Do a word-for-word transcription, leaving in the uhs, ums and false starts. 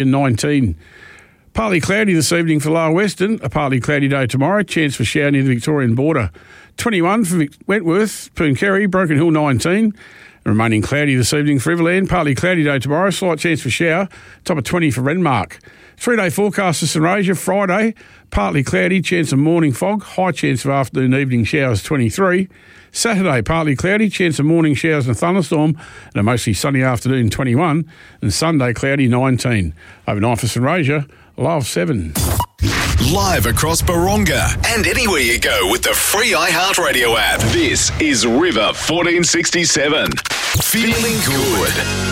nineteen. Partly cloudy this evening for Lower Western. A partly cloudy day tomorrow. Chance for shower near the Victorian border. twenty-one for Wentworth, Pooncarie, Broken Hill nineteen. Remaining cloudy this evening for Everland. Partly cloudy day tomorrow. Slight chance for shower. Top of twenty for Renmark. Three-day forecast for St Asia. Friday, partly cloudy. Chance of morning fog. High chance of afternoon evening showers twenty-three. Saturday, partly cloudy. Chance of morning showers and thunderstorm. And a mostly sunny afternoon twenty-one. And Sunday, cloudy nineteen. Overnight for St Asia, low of seven. Live across Baronga and anywhere you go with the free iHeartRadio app. This is River fourteen sixty-seven. Feeling good.